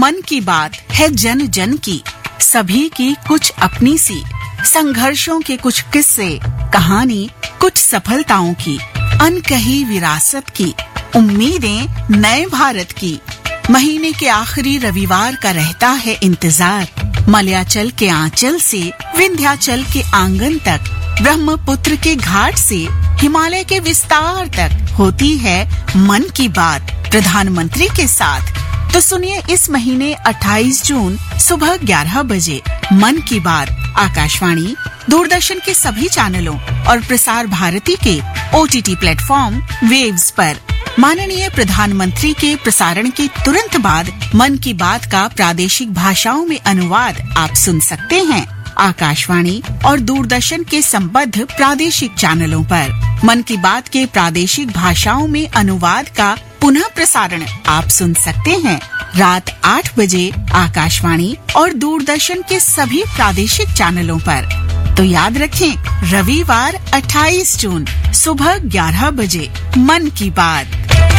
मन की बात है जन जन की, सभी की कुछ अपनी सी, संघर्षों के कुछ किस्से, कहानी कुछ सफलताओं की, अनकही विरासत की, उम्मीदें नए भारत की। महीने के आखिरी रविवार का रहता है इंतजार, मलयाचल के आंचल से विंध्याचल के आंगन तक, ब्रह्मपुत्र के घाट से हिमालय के विस्तार तक होती है मन की बात प्रधानमंत्री के साथ। तो सुनिए इस महीने 28 जून सुबह 11 बजे मन की बात आकाशवाणी, दूरदर्शन के सभी चैनलों और प्रसार भारती के OTT प्लेटफॉर्म वेव्स पर। माननीय प्रधानमंत्री के प्रसारण के तुरंत बाद मन की बात का प्रादेशिक भाषाओं में अनुवाद आप सुन सकते हैं आकाशवाणी और दूरदर्शन के संबद्ध प्रादेशिक चैनलों पर। मन की बात के प्रादेशिक भाषाओं में अनुवाद का पुनः प्रसारण आप सुन सकते हैं रात 8 बजे आकाशवाणी और दूरदर्शन के सभी प्रादेशिक चैनलों पर। तो याद रखें, रविवार 28 जून सुबह 11 बजे मन की बात।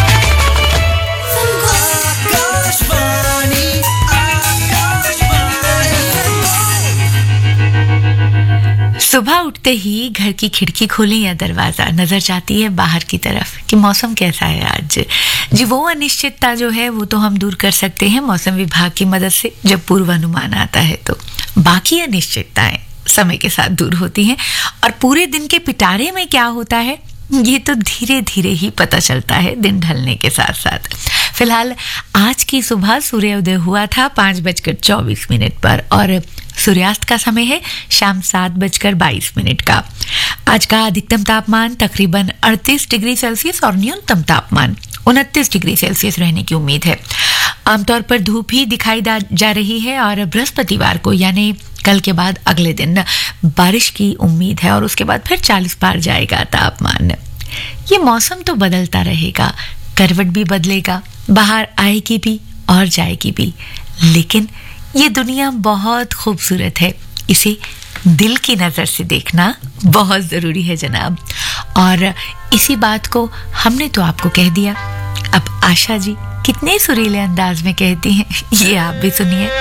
सुबह उठते ही घर की खिड़की खोलें या दरवाजा, नजर जाती है बाहर की तरफ कि मौसम कैसा है आज। जी, वो अनिश्चितता जो है वो तो हम दूर कर सकते हैं मौसम विभाग की मदद से जब पूर्वानुमान आता है। तो बाकी अनिश्चितताएं समय के साथ दूर होती हैं और पूरे दिन के पिटारे में क्या होता है ये तो धीरे धीरे ही पता चलता है दिन ढलने के साथ साथ। फिलहाल आज की सुबह सूर्योदय हुआ था 5:24 पर और सूर्यास्त का समय है शाम 7:22 का। आज का अधिकतम तापमान तकरीबन 38 डिग्री सेल्सियस और न्यूनतम तापमान 29 डिग्री सेल्सियस रहने की उम्मीद है। आमतौर पर धूप ही दिखाई जा रही है और बृहस्पतिवार को यानी कल के बाद अगले दिन बारिश की उम्मीद है और उसके बाद फिर 40 पार जाएगा तापमान। ये मौसम तो बदलता रहेगा, करवट भी बदलेगा, बाहर आएगी भी और जाएगी भी, लेकिन ये दुनिया बहुत खूबसूरत है, इसे दिल की नजर से देखना बहुत जरूरी है जनाब। और इसी बात को हमने तो आपको कह दिया, अब आशा जी कितने सुरीले अंदाज में कहती हैं ये आप भी सुनिए।